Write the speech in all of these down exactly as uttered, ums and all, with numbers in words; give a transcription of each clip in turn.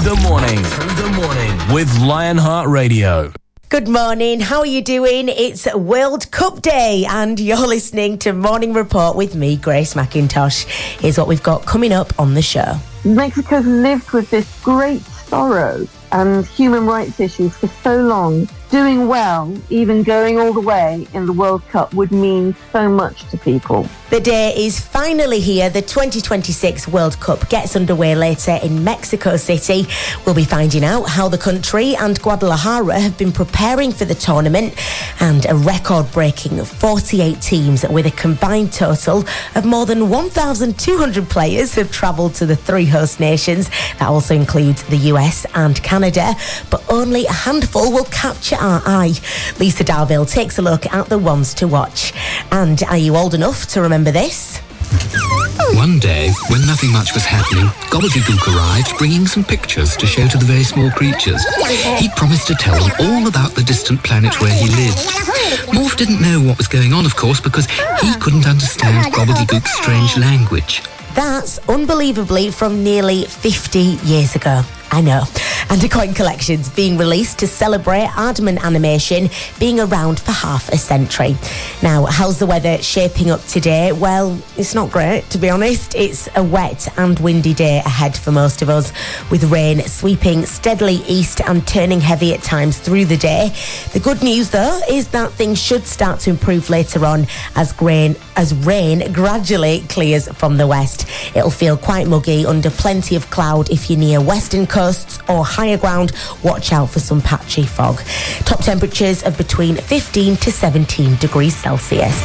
the morning. Through the morning with Lionheart Radio. Good morning. How are you doing? It's World Cup Day and you're listening to Morning Report with me, Grace McIntosh. Here's what we've got coming up on the show. Mexico's lived with this great sorrow and human rights issues for so long. Doing well, even going all the way in the World Cup, would mean so much to people. The day is finally here. The twenty twenty-six World Cup gets underway later in Mexico City. We'll be finding out how the country and Guadalajara have been preparing for the tournament, and a record-breaking forty-eight teams with a combined total of more than one thousand two hundred players have travelled to the three host nations. That also includes the U S and Canada, but only a handful will capture our eye. Lisa Darville takes a look at the ones to watch. And are you old enough to remember this? One day, when nothing much was happening, Gobbledygook arrived, bringing some pictures to show to the very small creatures. He promised to tell them all about the distant planet where he lived. Morph didn't know what was going on, of course, because he couldn't understand Gobbledygook's strange language. That's unbelievably from nearly fifty years ago. I know. And a coin collection's being released to celebrate Aardman Animation being around for half a century. Now, how's the weather shaping up today? Well, it's not great, to be honest. It's a wet and windy day ahead for most of us, with rain sweeping steadily east and turning heavy at times through the day. The good news, though, is that things should start to improve later on as rain, as rain gradually clears from the west. It'll feel quite muggy under plenty of cloud if you're near western coasts or higher ground. Watch out for some patchy fog. Top temperatures of between fifteen to seventeen degrees Celsius.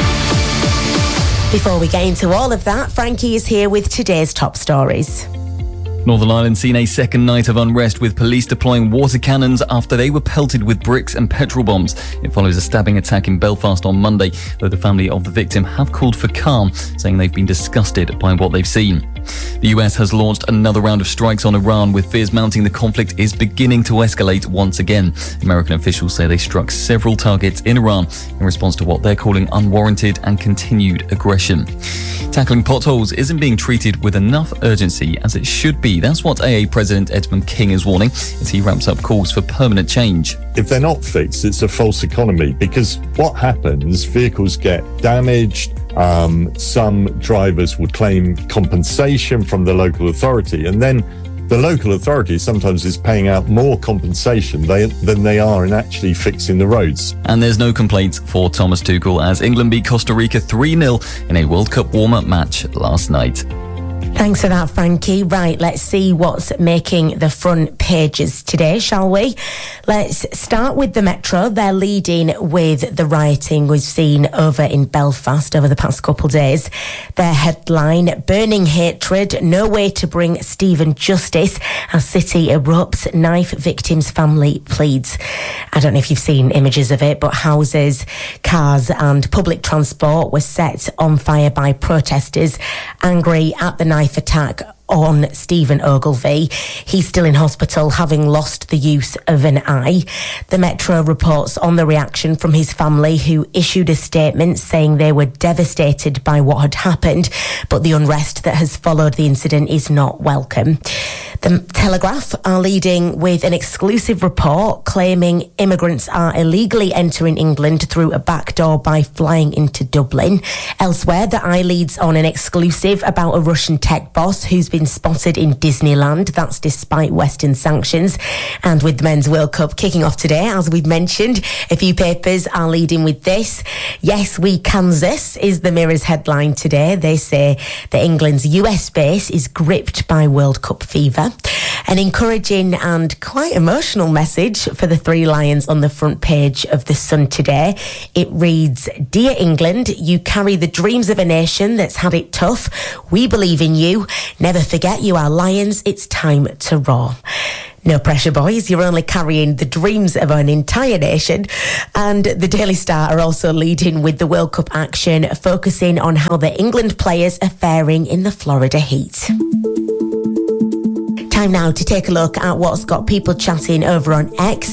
Before we get into all of that, Frankie is here with today's top stories. Northern Ireland seen a second night of unrest, with police deploying water cannons after they were pelted with bricks and petrol bombs. It follows a stabbing attack in Belfast on Monday, though the family of the victim have called for calm, saying they've been disgusted by what they've seen. The U S has launched another round of strikes on Iran, with fears mounting the conflict is beginning to escalate once again. American officials say they struck several targets in Iran in response to what they're calling unwarranted and continued aggression. Tackling potholes isn't being treated with enough urgency as it should be. That's what A A President Edmund King is warning as he ramps up calls for permanent change. If they're not fixed, it's a false economy, because what happens, vehicles get damaged. Um, some drivers will claim compensation from the local authority, and then the local authority sometimes is paying out more compensation they, than they are in actually fixing the roads. And there's no complaints for Thomas Tuchel as England beat Costa Rica three nil in a World Cup warm-up match last night. Thanks for that, Frankie. Right, let's see what's making the front pages today, shall we? Let's start with the Metro. They're leading with the rioting we've seen over in Belfast over the past couple of days. Their headline, Burning Hatred, No Way to Bring Stephen Justice, as city erupts, knife victim's family pleads. I don't know if you've seen images of it, but houses, cars and public transport were set on fire by protesters angry at the knife attack on Stephen Ogilvie. He's still in hospital, having lost the use of an eye. The Metro reports on the reaction from his family, who issued a statement saying they were devastated by what had happened, but the unrest that has followed the incident is not welcome. The Telegraph are leading with an exclusive report claiming immigrants are illegally entering England through a back door by flying into Dublin. Elsewhere, the Eye leads on an exclusive about a Russian tech boss who's been spotted in Disneyland. That's despite Western sanctions. And with the Men's World Cup kicking off today, as we've mentioned, a few papers are leading with this. Yes, we Kansas is the Mirror's headline today. They say that England's U S base is gripped by World Cup fever. An encouraging and quite emotional message for the Three Lions on the front page of The Sun today. It reads, Dear England, you carry the dreams of a nation that's had it tough. We believe in you. Never forget you are lions. It's time to roar. No pressure, boys. You're only carrying the dreams of an entire nation. And the Daily Star are also leading with the World Cup action, focusing on how the England players are faring in the Florida heat. Time now to take a look at what's got people chatting over on X.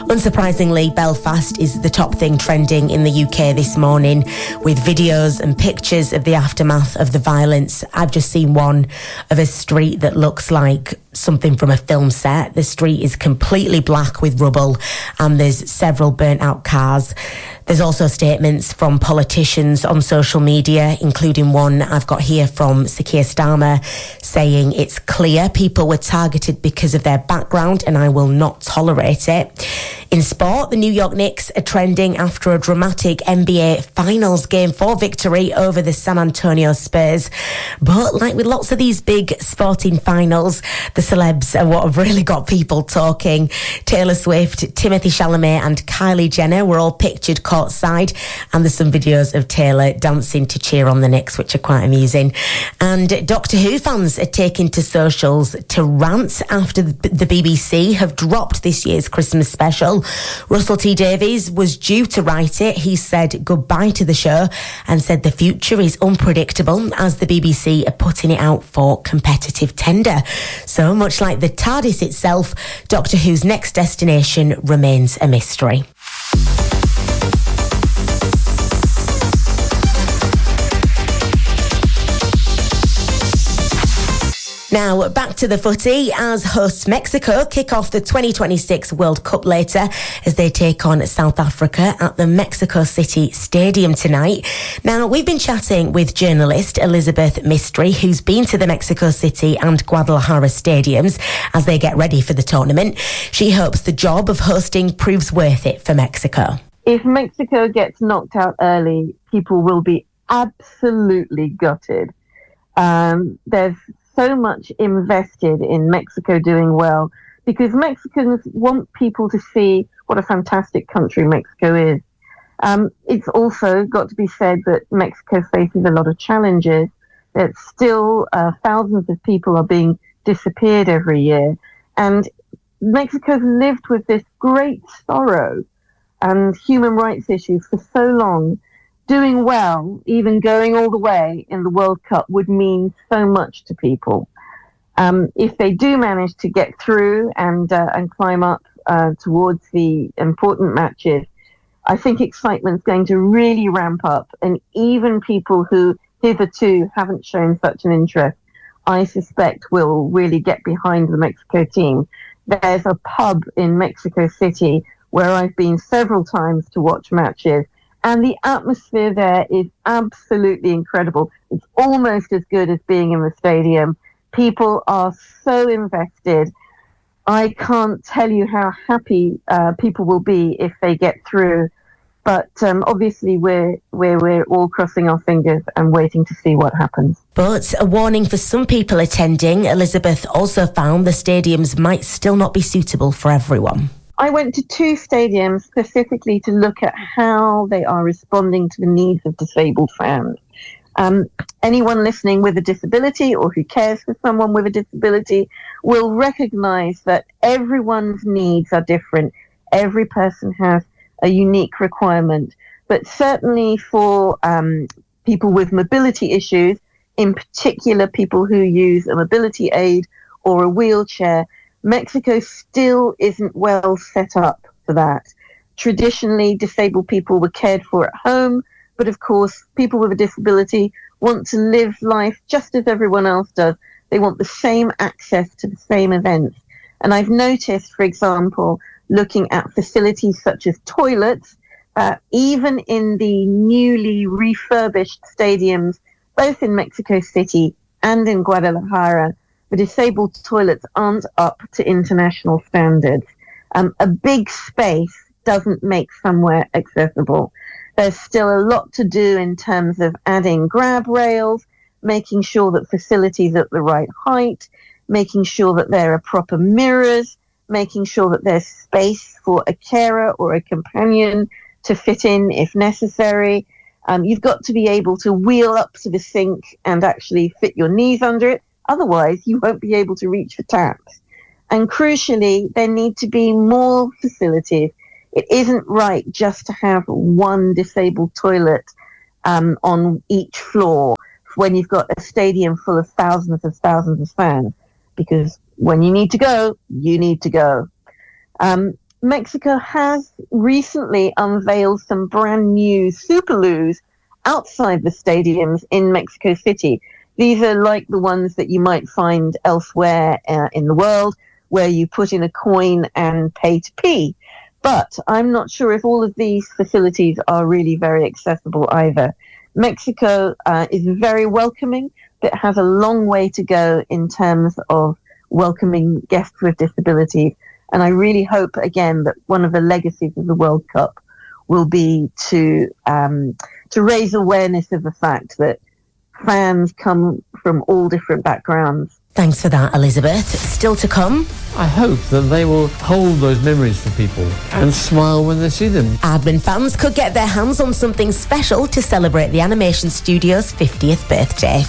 Unsurprisingly, Belfast is the top thing trending in the U K this morning, with videos and pictures of the aftermath of the violence. I've just seen one of a street that looks like something from a film set. The street is completely black with rubble and there's several burnt out cars. There's also statements from politicians on social media, including one I've got here from Sir Keir Starmer, saying it's clear people were targeted because of their background and I will not tolerate it. In sport, the New York Knicks are trending after a dramatic N B A Finals Game four victory over the San Antonio Spurs. But like with lots of these big sporting finals, the celebs are what have really got people talking. Taylor Swift, Timothy Chalamet and Kylie Jenner were all pictured courtside, and there's some videos of Taylor dancing to cheer on the Knicks, which are quite amusing. And Doctor Who fans are taking to socials to rant after the B B C have dropped this year's Christmas special. Russell T Davies was due to write it. He said goodbye to the show and said the future is unpredictable as the B B C are putting it out for competitive tender. So much like the TARDIS itself, Doctor Who's next destination remains a mystery. Now, back to the footy as hosts Mexico kick off the twenty twenty-six World Cup later as they take on South Africa at the Mexico City Stadium tonight. Now, we've been chatting with journalist Elizabeth Mystery, who's been to the Mexico City and Guadalajara stadiums as they get ready for the tournament. She hopes the job of hosting proves worth it for Mexico. If Mexico gets knocked out early, people will be absolutely gutted. Um, there's so much invested in Mexico doing well because Mexicans want people to see what a fantastic country Mexico is. Um, it's also got to be said that Mexico faces a lot of challenges, that still uh, thousands of people are being disappeared every year. And Mexico's lived with this great sorrow and human rights issues for so long. Doing well, even going all the way in the World Cup would mean so much to people. Um, if they do manage to get through and uh, and climb up uh, towards the important matches, I think excitement's going to really ramp up. And even people who hitherto haven't shown such an interest, I suspect will really get behind the Mexico team. There's a pub in Mexico City where I've been several times to watch matches, and the atmosphere there is absolutely incredible. It's almost as good as being in the stadium. People are so invested. I can't tell you how happy uh, people will be if they get through. But um, obviously we're, we're, we're all crossing our fingers and waiting to see what happens. But a warning for some people attending, Elizabeth also found the stadiums might still not be suitable for everyone. I went to two stadiums specifically to look at how they are responding to the needs of disabled fans. Um, anyone listening with a disability or who cares for someone with a disability will recognize that everyone's needs are different. Every person has a unique requirement. But certainly for um, people with mobility issues, in particular people who use a mobility aid or a wheelchair, Mexico still isn't well set up for that. Traditionally, disabled people were cared for at home, but of course, people with a disability want to live life just as everyone else does. They want the same access to the same events. And I've noticed, for example, looking at facilities such as toilets, uh, even in the newly refurbished stadiums, both in Mexico City and in Guadalajara, the disabled toilets aren't up to international standards. Um, a big space doesn't make somewhere accessible. There's still a lot to do in terms of adding grab rails, making sure that facilities are at the right height, making sure that there are proper mirrors, making sure that there's space for a carer or a companion to fit in if necessary. Um, you've got to be able to wheel up to the sink and actually fit your knees under it. Otherwise, you won't be able to reach for taps. And crucially, there need to be more facilities. It isn't right just to have one disabled toilet um, on each floor when you've got a stadium full of thousands and thousands of fans, because when you need to go, you need to go. Um, Mexico has recently unveiled some brand new Superloos outside the stadiums in Mexico City. These are like the ones that you might find elsewhere uh, in the world, where you put in a coin and pay to pee. But I'm not sure if all of these facilities are really very accessible either. Mexico uh, is very welcoming, but has a long way to go in terms of welcoming guests with disabilities. And I really hope, again, that one of the legacies of the World Cup will be to um, to raise awareness of the fact that fans come from all different backgrounds. Thanks for that, Elizabeth. Still to come. I hope that they will hold those memories for people and smile when they see them. Aardman fans could get their hands on something special to celebrate the animation studio's fiftieth birthday.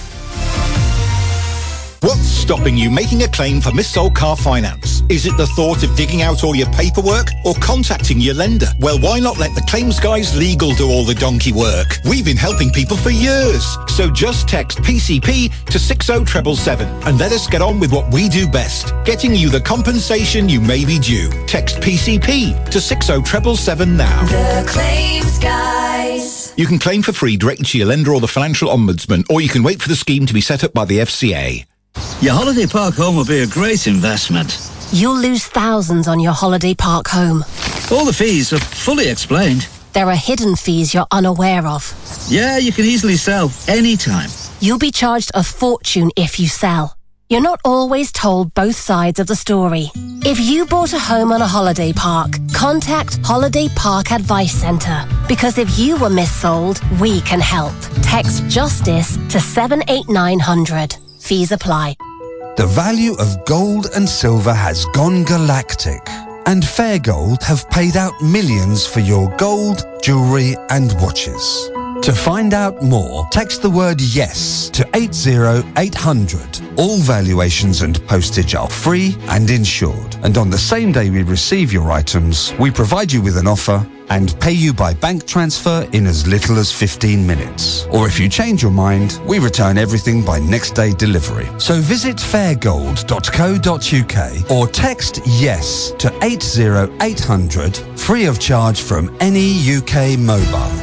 What's stopping you making a claim for missold car finance? Is it the thought of digging out all your paperwork or contacting your lender? Well, why not let the Claims Guys Legal do all the donkey work? We've been helping people for years. So just text P C P to six oh seven seven and let us get on with what we do best, getting you the compensation you may be due. Text P C P to six oh seven seven now. The Claims Guys. You can claim for free directly to your lender or the Financial Ombudsman, or you can wait for the scheme to be set up by the F C A. Your holiday park home will be a great investment. You'll lose thousands on your holiday park home. All the fees are fully explained. There are hidden fees you're unaware of. Yeah, you can easily sell anytime. You'll be charged a fortune if you sell. You're not always told both sides of the story. If you bought a home on a holiday park, contact Holiday Park Advice Centre. Because if you were missold, we can help. Text JUSTICE to seven eight nine hundred. Fees apply. The value of gold and silver has gone galactic, and Fair Gold have paid out millions for your gold, jewellery and watches. To find out more, text the word YES to eight oh eight hundred. All valuations and postage are free and insured. And on the same day we receive your items, we provide you with an offer and pay you by bank transfer in as little as fifteen minutes. Or if you change your mind, we return everything by next day delivery. So visit fair gold dot co dot uk or text YES to eight oh eight hundred, free of charge from any U K mobile.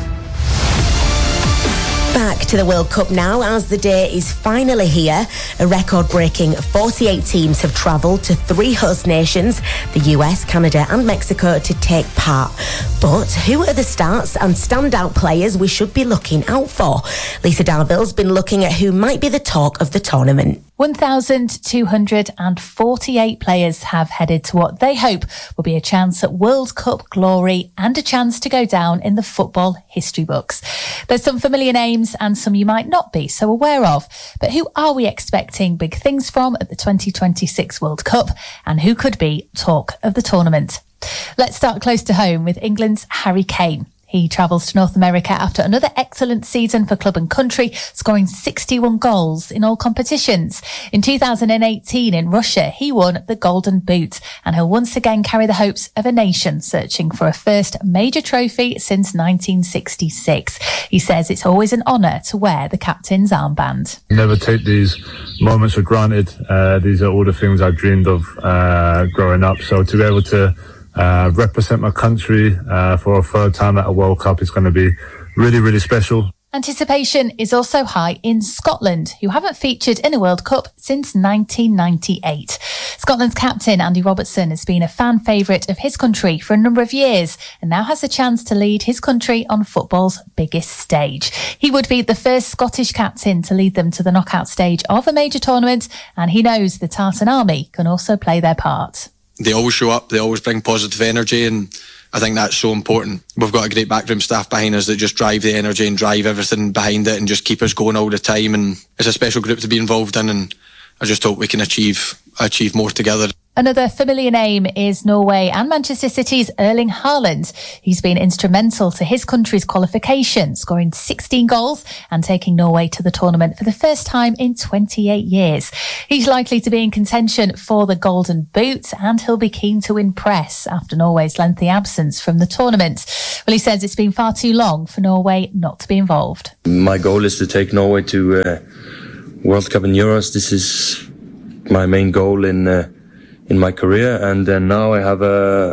Back to the World Cup now, as the day is finally here. A record-breaking forty-eight teams have travelled to three host nations, the U S, Canada and Mexico, to take part. But who are the starts and standout players we should be looking out for? Lisa Darville's been looking at who might be the talk of the tournament. one thousand two hundred forty-eight players have headed to what they hope will be a chance at World Cup glory and a chance to go down in the football history books. There's some familiar names and some you might not be so aware of. But who are we expecting big things from at the twenty twenty-six World Cup, and who could be talk of the tournament? Let's start close to home with England's Harry Kane. He travels to North America after another excellent season for club and country, scoring sixty-one goals in all competitions. In two thousand eighteen in Russia, he won the Golden Boot, and he'll once again carry the hopes of a nation searching for a first major trophy since nineteen sixty-six. He says it's always an honour to wear the captain's armband. Never take these moments for granted. Uh, these are all the things I dreamed of uh, growing up. So to be able to Uh, represent my country uh, for a third time at a World Cup is going to be really, really special. Anticipation is also high in Scotland, who haven't featured in a World Cup since nineteen ninety-eight. Scotland's captain, Andy Robertson, has been a fan favourite of his country for a number of years and now has a chance to lead his country on football's biggest stage. He would be the first Scottish captain to lead them to the knockout stage of a major tournament, and he knows the Tartan Army can also play their part. They always show up, they always bring positive energy, and I think that's so important. We've got a great backroom staff behind us that just drive the energy and drive everything behind it and just keep us going all the time, and it's a special group to be involved in, and I just hope we can achieve achieve more together. Another familiar name is Norway and Manchester City's Erling Haaland. He's been instrumental to his country's qualification, scoring sixteen goals and taking Norway to the tournament for the first time in twenty-eight years. He's likely to be in contention for the Golden Boot, and he'll be keen to impress after Norway's lengthy absence from the tournament. Well, he says it's been far too long for Norway not to be involved. My goal is to take Norway to uh, World Cup and Euros. This is my main goal in uh, in my career, and then now I have a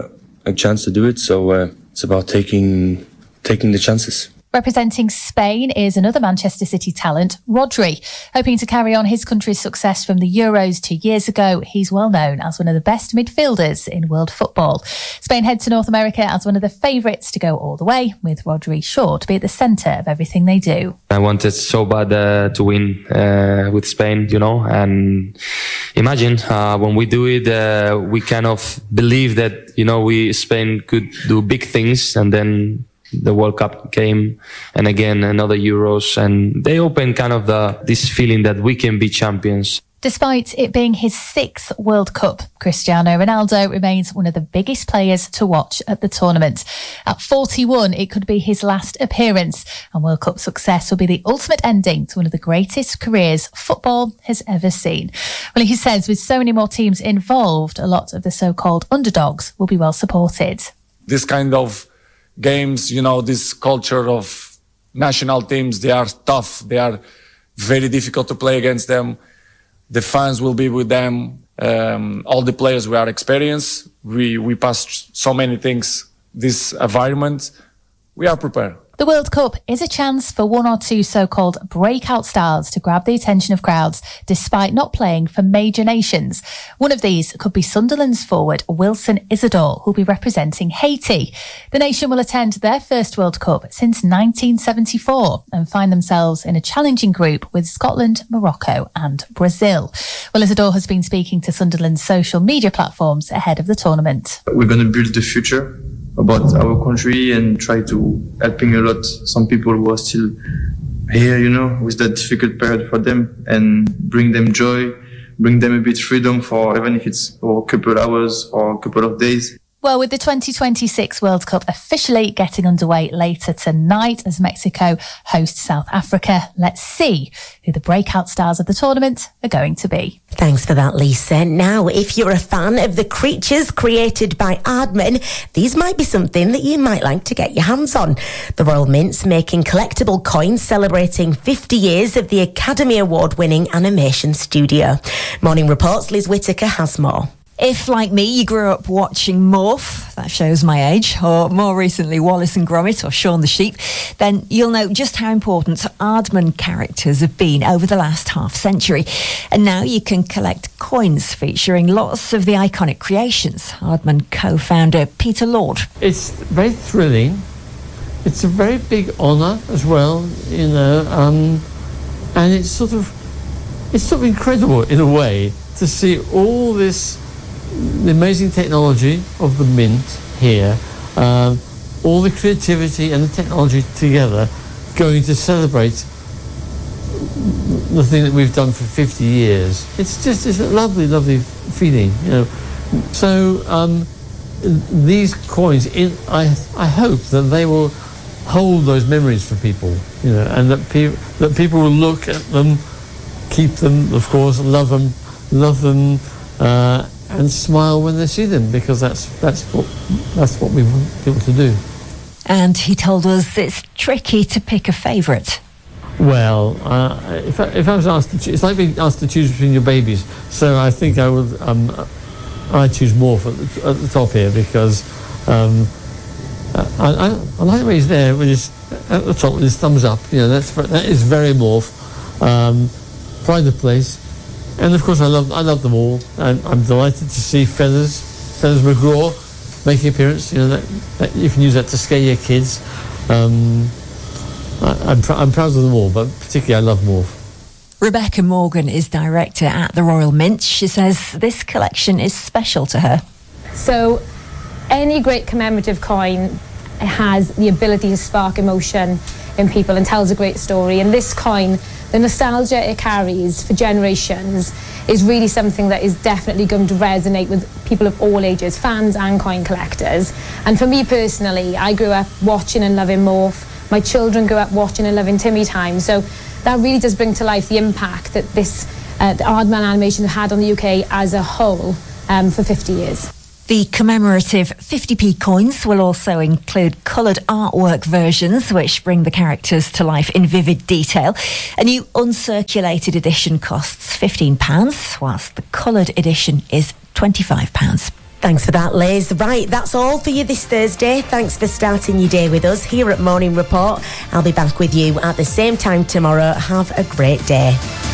a chance to do it. So uh, it's about taking taking the chances. Representing Spain is another Manchester City talent, Rodri. Hoping to carry on his country's success from the Euros two years ago, he's well known as one of the best midfielders in world football. Spain head to North America as one of the favourites to go all the way, with Rodri sure to be at the centre of everything they do. I wanted so bad uh, to win uh, with Spain, you know, and imagine uh, when we do it, uh, we kind of believe that, you know, we Spain could do big things, and then the World Cup came, and again another Euros, and they opened kind of the this feeling that we can be champions. Despite it being his sixth World Cup, Cristiano Ronaldo remains one of the biggest players to watch at the tournament. At forty-one, it could be his last appearance, and World Cup success will be the ultimate ending to one of the greatest careers football has ever seen. Well, he says with so many more teams involved, a lot of the so-called underdogs will be well supported. This kind of games, you know, this culture of national teams, they are tough. They are very difficult to play against them. The fans will be with them. Um, all the players, we are experienced. We, we passed so many things, this environment. We are prepared. The World Cup is a chance for one or two so-called breakout stars to grab the attention of crowds despite not playing for major nations. One of these could be Sunderland's forward Wilson Isidore, who'll be representing Haiti. The nation will attend their first World Cup since nineteen seventy-four and find themselves in a challenging group with Scotland, Morocco and Brazil. Well, Isidore has been speaking to Sunderland's social media platforms ahead of the tournament. We're going to build the future about our country and try to helping a lot some people who are still here, you know, with that difficult period for them, and bring them joy, bring them a bit freedom for, even if it's for a couple hours or a couple of days. Well, with the twenty twenty-six World Cup officially getting underway later tonight as Mexico hosts South Africa, let's see who the breakout stars of the tournament are going to be. Thanks for that, Lisa. Now, if you're a fan of the creatures created by Aardman, these might be something that you might like to get your hands on. The Royal Mint's making collectible coins celebrating fifty years of the Academy Award-winning animation studio. Morning Report's Liz Whittaker has more. If, like me, you grew up watching Morph, that shows my age, or more recently Wallace and Gromit or Shaun the Sheep, then you'll know just how important Aardman characters have been over the last half century. And now you can collect coins featuring lots of the iconic creations. Aardman co-founder Peter Lord. It's very thrilling. It's a very big honour as well, you know, um, and it's sort of, it's sort of incredible in a way to see all this the amazing technology of the Mint here, um, all the creativity and the technology together going to celebrate the thing that we've done for fifty years. It's just it's a lovely, lovely feeling, you know. So um, these coins, in, I I hope that they will hold those memories for people, you know, and that, pe- that people will look at them, keep them, of course, love them, love them, uh, and smile when they see them, because that's that's what that's what we want people to do. And he told us it's tricky to pick a favourite. Well, uh, if, I, if I was asked to choose, it's like being asked to choose between your babies. So I think I would um, I choose Morph at the, at the top here, because um, I, I, I like the way he's there with his at the top with his thumbs up. You know, that's that is very Morph. Um, pride of place. And of course, I love I love them all. I'm, I'm delighted to see Feathers, Feathers McGraw, making an appearance. You know, that, that you can use that to scare your kids. Um, I, I'm pr- I'm proud of them all, but particularly I love Morph. Rebecca Morgan is director at the Royal Mint. She says this collection is special to her. So, any great commemorative coin has the ability to spark emotion in people and tells a great story. And this coin, the nostalgia it carries for generations, is really something that is definitely going to resonate with people of all ages, fans and coin collectors. And for me personally, I grew up watching and loving Morph. My children grew up watching and loving Timmy Time. So that really does bring to life the impact that this uh, the Aardman animation had on the U K as a whole um, for fifty years. The commemorative fifty p coins will also include coloured artwork versions, which bring the characters to life in vivid detail. A new uncirculated edition costs fifteen pounds, whilst the coloured edition is twenty-five pounds. Thanks for that, Liz. Right, that's all for you this Thursday. Thanks for starting your day with us here at Morning Report. I'll be back with you at the same time tomorrow. Have a great day.